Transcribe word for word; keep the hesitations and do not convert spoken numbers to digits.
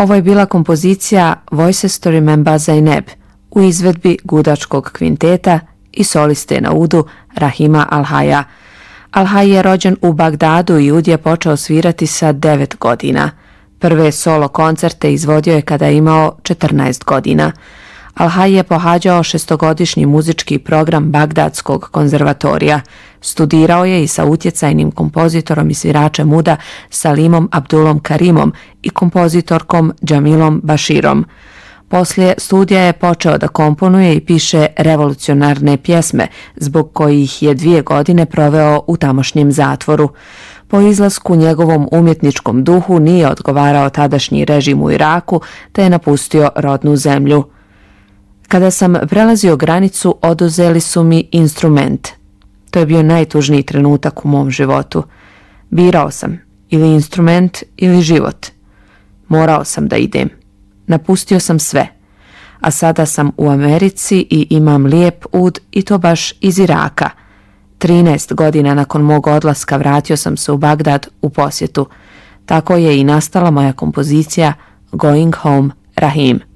Ovo je bila kompozicija Voices to Remember Zainab u izvedbi gudačkog kvinteta i soliste na udu Rahima Al-Haya. Al-Hay je rođen u Bagdadu i ud je počeo svirati sa devet godina. Prve solo koncerte izvodio je kada je imao četrnaest godina. Al-Hay je pohađao šestogodišnji muzički program Bagdadskog konzervatorija. Studirao je i sa utjecajnim kompozitorom i sviračem uda Salimom Abdulom Karimom i kompozitorkom Džamilom Baširom. Poslije studija je počeo da komponuje i piše revolucionarne pjesme, zbog kojih je dvije godine proveo u tamošnjem zatvoru. Po izlasku njegovom umjetničkom duhu nije odgovarao tadašnji režim u Iraku, te je napustio rodnu zemlju. Kada sam prelazio granicu, oduzeli su mi instrument. To je bio najtužniji trenutak u mom životu. Birao sam ili instrument ili život. Morao sam da idem. Napustio sam sve. A sada sam u Americi i imam lijep ud i to baš iz Iraka. trinaest godina nakon mog odlaska vratio sam se u Bagdad u posjetu. Tako je i nastala moja kompozicija Going Home Rahim.